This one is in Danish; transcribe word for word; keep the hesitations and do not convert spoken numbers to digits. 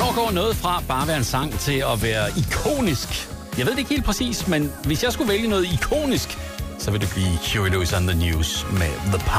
Hvornår går noget fra bare at være en sang til at være ikonisk? Jeg ved det ikke helt præcis, men hvis jeg skulle vælge noget ikonisk, så vil det blive Huey Lewis and the News med The Power.